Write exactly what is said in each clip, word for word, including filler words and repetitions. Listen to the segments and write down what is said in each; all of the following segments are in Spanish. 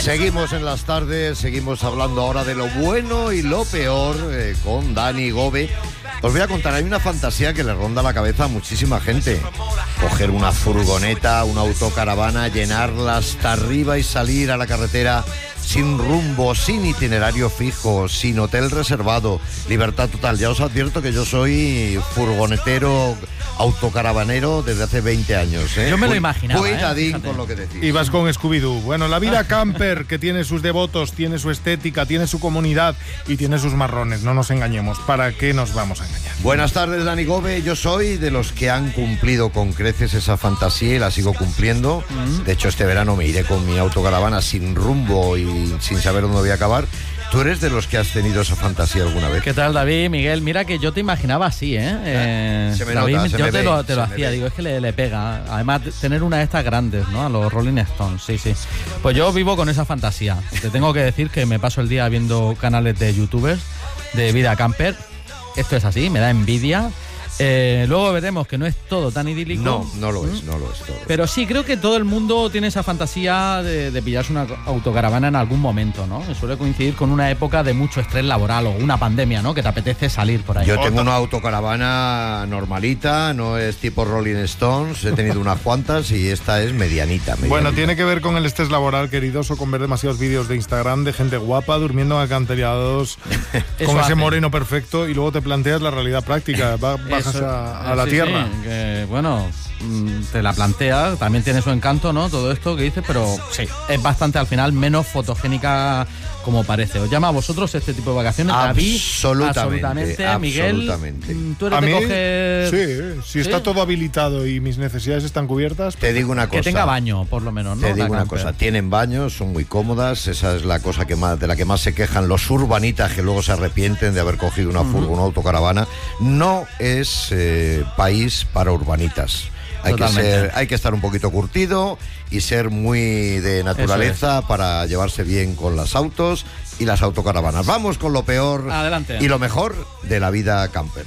Seguimos en las tardes, seguimos hablando ahora de lo bueno y lo peor eh, con Dani Gove. Os voy a contar, hay una fantasía que le ronda la cabeza a muchísima gente. Coger una furgoneta, una autocaravana, llenarla hasta arriba y salir a la carretera sin rumbo, sin itinerario fijo, sin hotel reservado, libertad total. Ya os advierto que yo soy furgonetero, autocaravanero desde hace veinte años, ¿eh? Yo me lo imaginaba, Cuidadín ¿eh? con lo que decís. Y vas con Scooby-Doo. Bueno, la vida camper, que tiene sus devotos, tiene su estética, tiene su comunidad y tiene sus marrones. No nos engañemos. ¿Para qué nos vamos a engañar? Buenas tardes, Dani Gove. Yo soy de los que han cumplido con creces esa fantasía y la sigo cumpliendo. Mm. De hecho, este verano me iré con mi autocaravana sin rumbo y sin saber dónde voy a acabar. ¿Tú eres de los que has tenido esa fantasía alguna vez? ¿Qué tal, David? Miguel, mira que yo te imaginaba así, ¿eh? eh se me David, nota, se yo me te, ve, lo, te lo hacía, ve. digo, es que le, le pega. Además, tener una de estas grandes, ¿no? A los Rolling Stones, sí, sí. Pues yo vivo con esa fantasía. Te tengo que decir que me paso el día viendo canales de youtubers de vida camper. Esto es así, me da envidia. Eh, luego veremos que no es todo tan idílico. No, no lo es, no lo es todo. Pero sí, creo que todo el mundo tiene esa fantasía de, de pillarse una autocaravana en algún momento, ¿no? Suele coincidir con una época de mucho estrés laboral o una pandemia, ¿no? Que te apetece salir por ahí. Yo tengo una autocaravana normalita, no es tipo Rolling Stones, he tenido unas cuantas y esta es medianita, medianita. Bueno, tiene que ver con el estrés laboral, queridos, o con ver demasiados vídeos de Instagram de gente guapa durmiendo en acantilados con ese hace. moreno perfecto y luego te planteas la realidad práctica. Va, bajas Eso, a, a la sí, tierra. Sí, que, bueno, te la planteas, también tiene su encanto, ¿no? Todo esto que dices, pero sí, es bastante al final menos fotogénica como parece. ¿Os llama a vosotros este tipo de vacaciones? Absolutamente. Absolutamente. Miguel, absolutamente. tú eres a de mí, coger... sí, si ¿Sí? está todo habilitado y mis necesidades están cubiertas... Te digo una cosa. Que tenga baño, por lo menos, ¿no? Te digo la una camper. cosa, tienen baños, son muy cómodas, esa es la cosa que más, de la que más se quejan los urbanitas que luego se arrepienten de haber cogido una uh-huh. furgo, una autocaravana. No es eh, país para urbanitas. Hay que, ser, hay que estar un poquito curtido y ser muy de naturaleza es. para llevarse bien con los autos y las autocaravanas. Vamos con lo peor Adelante. y lo mejor de la vida camper.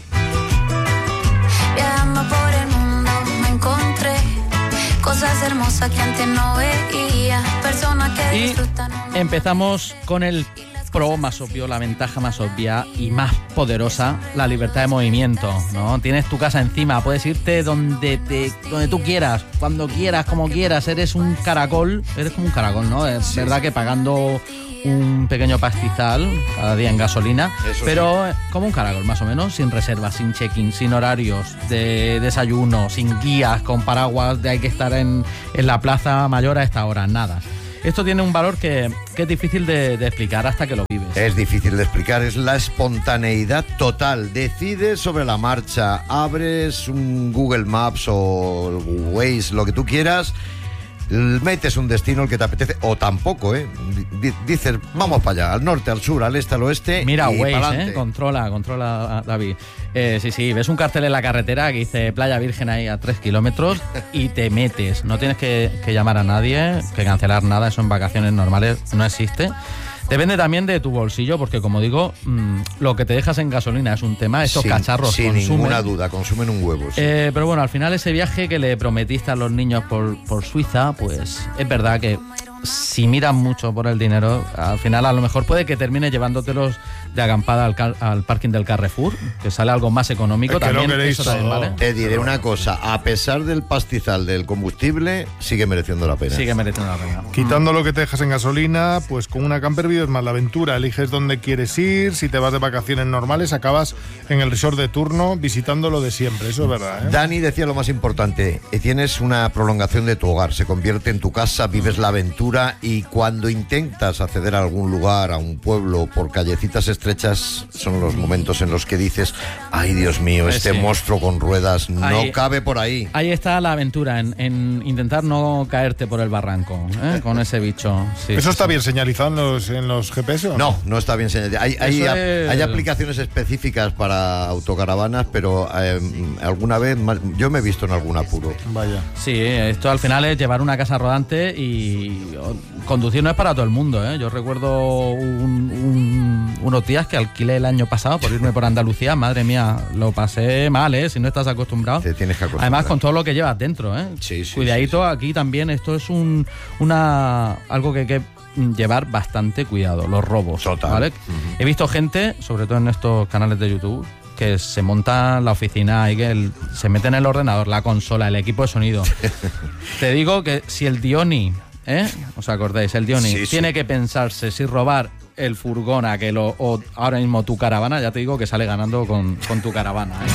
Viajando por el mundo me encontré cosas hermosas que antes no veía, personas que y disfrutan. Empezamos con el pro más obvio, la ventaja más obvia y más poderosa, la libertad de movimiento, ¿no? Tienes tu casa encima, puedes irte donde te, donde tú quieras, cuando quieras, como quieras, eres un caracol, eres como un caracol, ¿no? Es sí. verdad que pagando un pequeño pastizal cada día en gasolina, Eso pero sí. como un caracol más o menos, sin reservas, sin check-in, sin horarios de desayuno, sin guías, con paraguas de hay que estar en, en la plaza mayor a esta hora, nada. Esto tiene un valor que, que es difícil de, de explicar hasta que lo vives. Es difícil de explicar, es la espontaneidad total. Decides sobre la marcha, abres un Google Maps o Waze, lo que tú quieras, metes un destino el que te apetece, o tampoco, ¿eh? D- dices, vamos para allá, al norte, al sur, al este, al oeste. Mira, y Waze, ¿eh? Controla, controla, David. Eh, sí, sí, ves un cartel en la carretera que dice Playa Virgen ahí a tres kilómetros y te metes. No tienes que, que llamar a nadie, que cancelar nada, eso en vacaciones normales no existe. Depende también de tu bolsillo, porque como digo, mmm, lo que te dejas en gasolina es un tema, esos sin, cacharros sin consumen. Sin ninguna duda, consumen un huevo. Sí. Eh, pero bueno, al final ese viaje que le prometiste a los niños por, por Suiza, pues es verdad que si miras mucho por el dinero, al final a lo mejor puede que termine llevándotelos de acampada al, car- al parking del Carrefour, que sale algo más económico. Es que también, lo queréis eso también, ¿vale? Te diré una cosa, a pesar del pastizal del combustible, sigue mereciendo la pena. Sigue mereciendo la pena. Quitando lo que te dejas en gasolina, pues con una camper vives más la aventura, eliges dónde quieres ir, si te vas de vacaciones normales, acabas en el resort de turno visitando lo de siempre, eso es verdad, ¿eh? Dani decía lo más importante, tienes una prolongación de tu hogar, se convierte en tu casa, vives la aventura y cuando intentas acceder a algún lugar, a un pueblo, por callecitas estrechas, son los momentos en los que dices, ay Dios mío, pues este sí. monstruo con ruedas no ahí, cabe por ahí. Ahí está la aventura, en, en intentar no caerte por el barranco, ¿eh? Con ese bicho. Sí, ¿Eso sí, está sí. bien señalizado en los, en los G P S? ¿o no? No, no está bien señalado. Hay, hay, es... hay aplicaciones específicas para autocaravanas, pero eh, alguna vez más, yo me he visto en algún apuro. Vaya. Sí, esto al final es llevar una casa rodante y conducir no es para todo el mundo, ¿eh? Yo recuerdo un, un, unos días que alquilé el año pasado por irme por Andalucía. Madre mía, lo pasé mal, ¿eh? Si no estás acostumbrado. Te tienes que acostumbrar. Además, con todo lo que llevas dentro, ¿eh? Sí, sí. Cuidadito, sí, sí. Aquí también esto es un una algo que hay que llevar bastante cuidado, los robos. Total. ¿Vale? Uh-huh. He visto gente, sobre todo en estos canales de YouTube, que se monta la oficina y que el, se mete en el ordenador, la consola, el equipo de sonido. Te digo que si el Dioni, ¿eh? ¿Os acordáis? El Dioni Sí, sí. tiene que pensarse si robar el furgón a que lo, o ahora mismo tu caravana, ya te digo que sale ganando con, con tu caravana, ¿eh?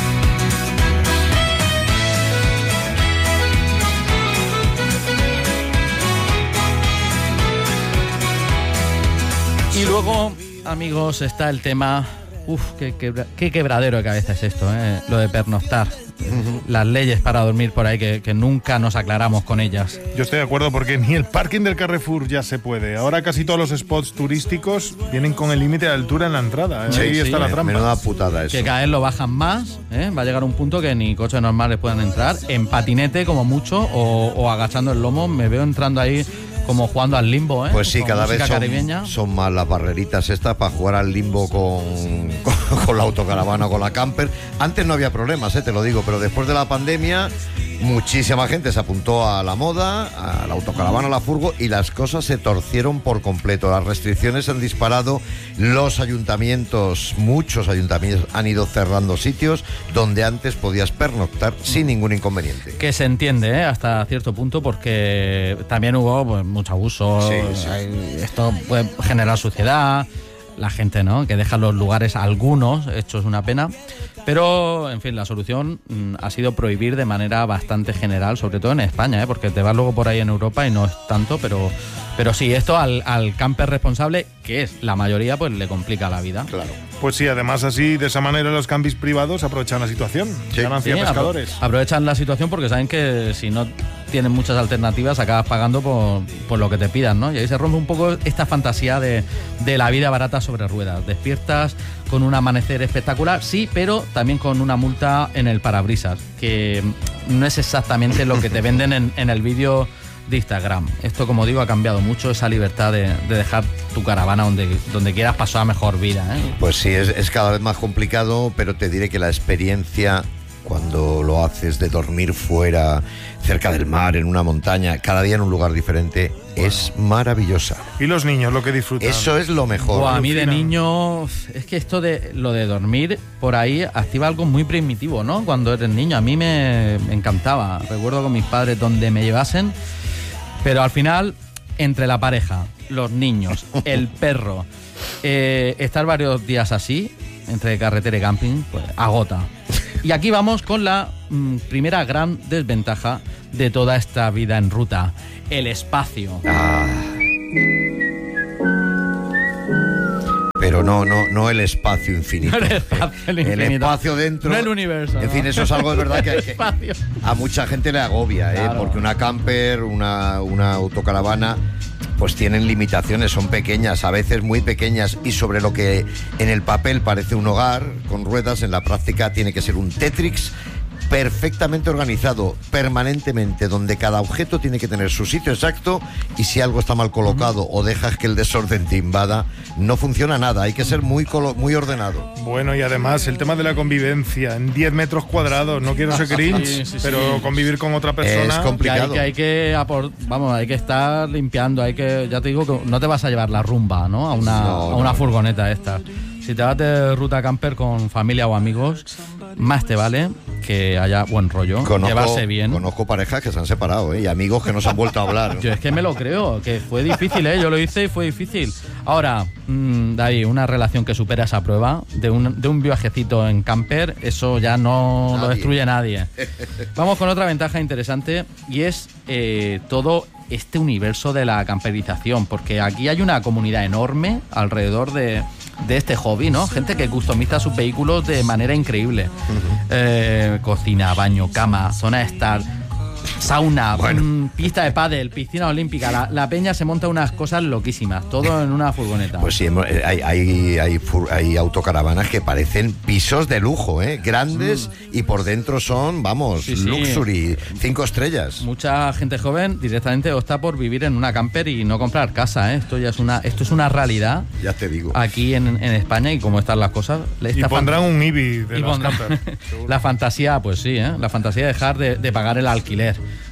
Y luego, amigos, está el tema... Uf, qué, quebra, qué quebradero de cabeza es esto, ¿eh? Lo de pernoctar. Uh-huh. Las leyes para dormir por ahí, que, que nunca nos aclaramos con ellas. Yo estoy de acuerdo porque ni el parking del Carrefour ya se puede. Ahora casi todos los spots turísticos vienen con el límite de altura en la entrada, ¿eh? Sí, Ahí sí, está la trampa. Menuda putada eso. Que cada vez lo bajan más, ¿eh? Va a llegar un punto que ni coches normales puedan entrar. En patinete, como mucho, o, o agachando el lomo. Me veo entrando ahí como jugando al limbo, ¿eh? Pues sí, con cada vez son, son más las barreritas estas para jugar al limbo con, con, con la autocaravana o con la camper. Antes no había problemas, ¿eh? Te lo digo, pero después de la pandemia muchísima gente se apuntó a la moda, a la autocaravana, a la furgo, y las cosas se torcieron por completo. Las restricciones han disparado, los ayuntamientos, muchos ayuntamientos han ido cerrando sitios donde antes podías pernoctar sin ningún inconveniente. Que se entiende, ¿eh? Hasta cierto punto, porque también hubo pues, mucho abuso. Sí, sí. Esto puede generar suciedad, la gente, ¿no? Que deja los lugares, algunos, esto es una pena. Pero, en fin, la solución mm, ha sido prohibir de manera bastante general, sobre todo en España, ¿eh? Porque te vas luego por ahí en Europa y no es tanto, pero, pero sí, esto al, al camper responsable, que es la mayoría, pues le complica la vida. Claro. Pues sí, además así, de esa manera los campis privados aprovechan la situación. Sí. Ganancia Sí, pescadores. apro- aprovechan la situación porque saben que si no tienen muchas alternativas acabas pagando por, por lo que te pidan, ¿no? Y ahí se rompe un poco esta fantasía de, de la vida barata sobre ruedas. Despiertas con un amanecer espectacular, sí, pero también con una multa en el parabrisas, que no es exactamente lo que te venden en, en el vídeo de Instagram. Esto, como digo, ha cambiado mucho esa libertad de, de dejar tu caravana donde, donde quieras pasar mejor vida, ¿eh? Pues sí, es, es cada vez más complicado, pero te diré que la experiencia, cuando lo haces de dormir fuera, cerca del mar, en una montaña, cada día en un lugar diferente, bueno, es maravillosa. Y los niños, lo que disfrutan. Eso es lo mejor. Buah, a mí de Alucinan. niño, es que esto de lo de dormir por ahí activa algo muy primitivo, ¿no? Cuando eres niño, a mí me, me encantaba. Recuerdo con mis padres donde me llevasen, pero al final, entre la pareja, los niños, el perro, eh, estar varios días así, entre carretera y camping, pues agota. Y aquí vamos con la mm, primera gran desventaja de toda esta vida en ruta: el espacio. Ah. Pero no, no, no el espacio infinito. No el espacio, el El infinito. espacio dentro. No el universo, En ¿no? fin, eso es algo de verdad que, El que espacio. a mucha gente le agobia, ¿eh? Claro. Porque una camper, una, una autocaravana, pues tienen limitaciones, son pequeñas, a veces muy pequeñas, y sobre lo que en el papel parece un hogar con ruedas, en la práctica tiene que ser un Tetris perfectamente organizado, permanentemente, donde cada objeto tiene que tener su sitio exacto, y si algo está mal colocado o dejas que el desorden te invada, no funciona nada. Hay que ser muy, colo- muy ordenado. Bueno, y además el tema de la convivencia en diez metros cuadrados, no quiero ser cringe, Sí, sí, sí. pero convivir con otra persona... Es Que hay, complicado. que hay que apor- vamos, hay que estar limpiando, hay que, ya te digo que no te vas a llevar la rumba, ¿no? A una, No, a una no. furgoneta esta. Si te vas de ruta camper con familia o amigos, más te vale que haya buen rollo, Conozco, llevarse bien. conozco parejas que se han separado, ¿eh? Y amigos que no se han vuelto a hablar. Yo es que me lo creo, que fue difícil, ¿eh? Yo lo hice y fue difícil. Ahora, mmm, David, una relación que supera esa prueba, de un, de un viajecito en camper, eso ya no Nadie. lo destruye nadie. Vamos con otra ventaja interesante, y es eh, todo este universo de la camperización, porque aquí hay una comunidad enorme alrededor de, de este hobby, ¿no? Gente que customiza sus vehículos de manera increíble. Eh, cocina, baño, cama, zona de estar, sauna, Bueno. mm, pista de pádel, piscina olímpica. La, la peña se monta unas cosas loquísimas, todo en una furgoneta. Pues sí, hemos- eh, hay, hay, hay, fur- hay autocaravanas que parecen pisos de lujo, ¿eh? Grandes, y por dentro son, vamos, Sí, sí. luxury, cinco estrellas. Mucha gente joven directamente opta por vivir en una camper y no comprar casa, ¿eh? Esto ya es una, esto es una realidad Ya te digo. aquí en, en España, y cómo están las cosas. Y Esta pondrán un I B I de Y las pondrán- camper. la fantasía, pues sí, ¿eh? La fantasía de dejar de, de pagar el alquiler.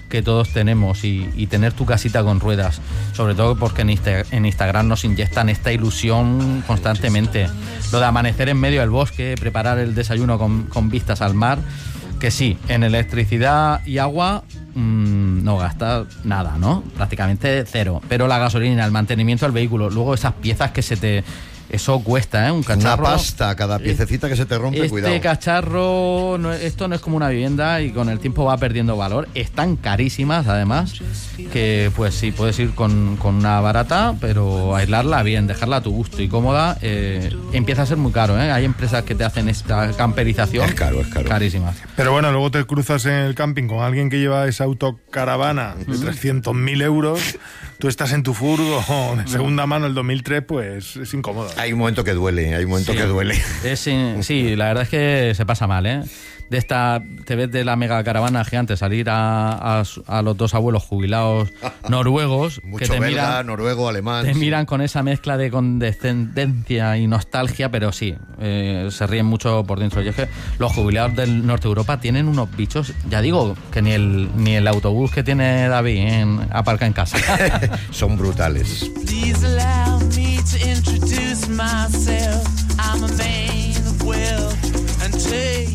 que todos tenemos y, y tener tu casita con ruedas, sobre todo porque en, Insta, en Instagram nos inyectan esta ilusión constantemente. Lo de amanecer en medio del bosque, preparar el desayuno con, con vistas al mar, que sí, en electricidad y agua mmm, no gasta nada, ¿no? Prácticamente cero. Pero la gasolina, el mantenimiento del vehículo, luego esas piezas que se te... Eso cuesta, ¿eh? Un cacharro. Una pasta, cada piececita que se te rompe, este cuidado. Este cacharro, no, esto no es como una vivienda y con el tiempo va perdiendo valor. Están carísimas, además, que pues sí, puedes ir con, con una barata, pero aislarla bien, dejarla a tu gusto y cómoda, eh, empieza a ser muy caro, ¿eh? Hay empresas que te hacen esta camperización. Es caro, es caro. Carísimas. Pero bueno, luego te cruzas en el camping con alguien que lleva esa autocaravana de trescientos mil euros. Tú estás en tu furgo de segunda mano el dos mil tres, pues es incómodo. Hay un momento que duele, hay un momento sí. que duele. Es, sí, la verdad es que se pasa mal, ¿eh? De esta, te ves de la mega caravana gigante salir a, a, a los dos abuelos jubilados noruegos. Mucho que te belga, miran, noruego, alemán. Te sí. miran con esa mezcla de condescendencia y nostalgia, pero sí, eh, se ríen mucho por dentro. Y es que los jubilados del norte de Europa tienen unos bichos, ya digo, que ni el, ni el autobús que tiene David en, aparca en casa. Son brutales. Please allow me to introduce myself. I'm a man of wealth and taste.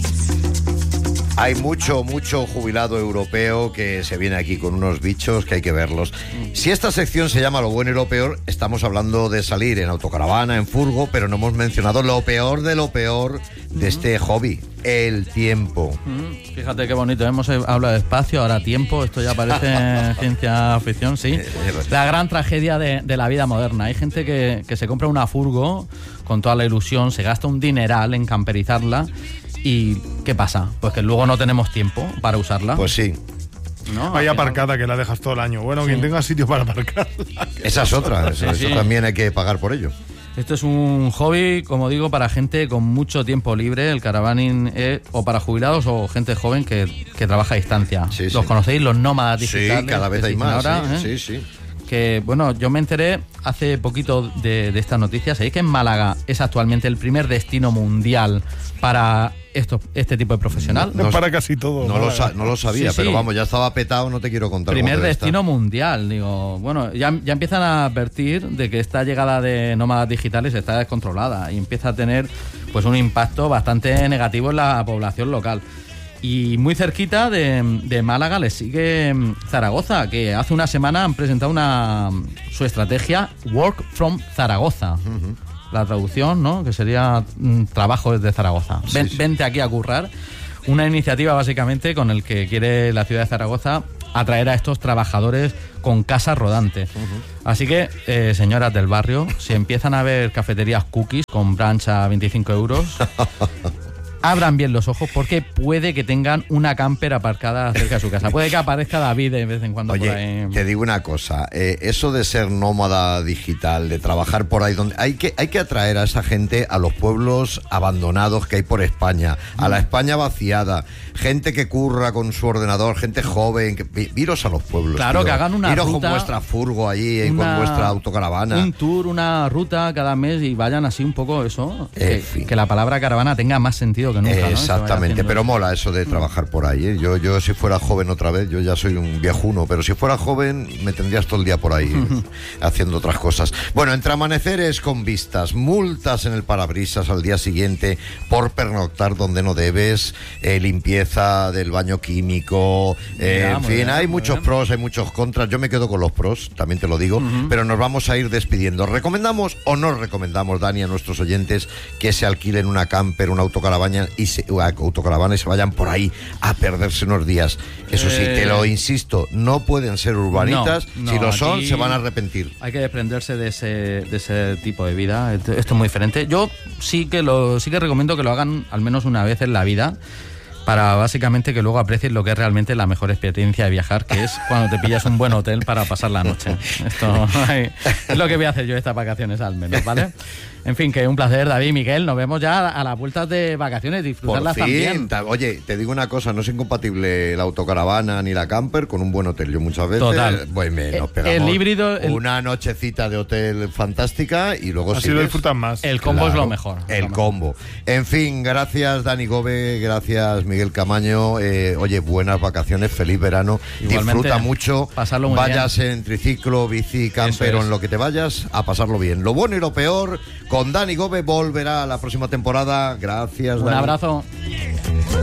Hay mucho, mucho jubilado europeo que se viene aquí con unos bichos que hay que verlos. Si esta sección se llama Lo bueno y lo peor, estamos hablando de salir en autocaravana, en furgo, pero no hemos mencionado lo peor de lo peor de este hobby, el tiempo. Fíjate qué bonito, hemos hablado de espacio, ahora tiempo, esto ya parece ciencia ficción, sí. La gran tragedia de, de la vida moderna. Hay gente que, que se compra una furgo con toda la ilusión, se gasta un dineral en camperizarla. ¿Y qué pasa? Pues que luego no tenemos tiempo para usarla. Pues sí. ¿No? Hay aparcada que la dejas todo el año. Bueno, sí. Quien tenga sitio para aparcar. Esa es otra, eso, sí, eso sí. también hay que pagar por ello. Esto es un hobby, como digo, para gente con mucho tiempo libre. El caravaning es o para jubilados o gente joven que, que trabaja a distancia. Sí, ¿Los sí. conocéis? Los nómadas digitales. Sí, cada vez hay más. Ahora, sí, ¿eh? sí, sí. Que, bueno, yo me enteré hace poquito de, de estas noticias. ¿Sabéis que en Málaga es actualmente el primer destino mundial para esto, este tipo de profesional? No, para casi todo. No lo, sa- no lo sabía, Sí, sí. pero vamos, ya estaba petado, no te quiero contar. Primer cómo debe destino estar. mundial, digo, bueno, ya, ya empiezan a advertir de que esta llegada de nómadas digitales está descontrolada y empieza a tener pues un impacto bastante negativo en la población local. Y muy cerquita de, de Málaga le sigue Zaragoza, que hace una semana han presentado una su estrategia Work from Zaragoza. Uh-huh. La traducción, ¿no? Que sería mm, trabajo desde Zaragoza. Sí, Ven, sí. Vente aquí a currar. Una iniciativa básicamente con el que quiere la ciudad de Zaragoza atraer a estos trabajadores con casa rodante. Uh-huh. Así que, eh, señoras del barrio, si empiezan a ver cafeterías cookies con brunch a veinticinco euros... abran bien los ojos porque puede que tengan una camper aparcada cerca de su casa. Puede que aparezca David de vez en cuando. Oye, por ahí. te digo una cosa, eh, eso de ser nómada digital, de trabajar por ahí, donde hay que, hay que atraer a esa gente a los pueblos abandonados que hay por España, a la España vaciada, gente que curra con su ordenador, gente joven, que, vi- iros a los pueblos. Claro, tío. que hagan una iros ruta, con vuestra furgo allí, eh, una- con vuestra autocaravana. Un tour, una ruta cada mes y vayan así un poco eso. En Que, fin. que la palabra caravana tenga más sentido que nunca. ¿no? Se vaya Exactamente, haciendo pero eso. mola eso de trabajar por ahí, ¿eh? Yo, yo si fuera joven otra vez, yo ya soy un viejuno, pero si fuera joven me tendrías todo el día por ahí haciendo otras cosas. Bueno, entre amaneceres con vistas, multas en el parabrisas al día siguiente por pernoctar donde no debes, eh, limpieza del baño químico, eh, Mira, en muy fin, bien, hay muy muchos bien. pros, hay muchos contras. Yo me quedo con los pros, también te lo digo, uh-huh. pero nos vamos a ir despidiendo. ¿Recomendamos o no recomendamos, Dani, a nuestros oyentes que se alquilen una camper, una autocaravana y se, una autocaravana y se vayan por ahí a perderse unos días? Eso sí, Eh, te lo insisto, no pueden ser urbanitas. no, no, si lo son, aquí se van a arrepentir. Hay que desprenderse de ese, de ese tipo de vida. Esto, esto es muy diferente. Yo sí que lo sí que recomiendo que lo hagan al menos una vez en la vida, para básicamente que luego aprecien lo que es realmente la mejor experiencia de viajar, que es cuando te pillas un buen hotel para pasar la noche. Esto ay, es lo que voy a hacer yo estas vacaciones al menos, ¿vale? En fin, que un placer, David, Miguel. Nos vemos ya a las vueltas de vacaciones, Por disfrutarlas fin, también. ta- oye, te digo una cosa, no es incompatible la autocaravana ni la camper con un buen hotel. Yo muchas veces, Total. pues me, nos El- pegamos el híbrido, el- una nochecita de hotel fantástica y luego Así sigues. lo disfrutan más. El combo es Claro, lo mejor. El Lo mejor. combo. En fin, gracias Dani Gove, gracias Miguel. Miguel Camaño, eh, oye, buenas vacaciones, feliz verano, Igualmente, disfruta mucho, pasarlo muy vayas en triciclo, bici, camper o en lo que te vayas, a pasarlo bien. Lo bueno y lo peor, con Dani Gómez volverá la próxima temporada. Gracias, Un Dani. abrazo.